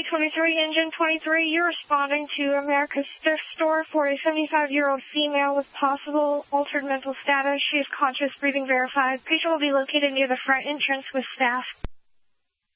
23, Engine 23, you're responding to America's Thrift Store for a 75-year-old female with possible altered mental status. She is conscious, breathing verified. Patient will be located near the front entrance with staff.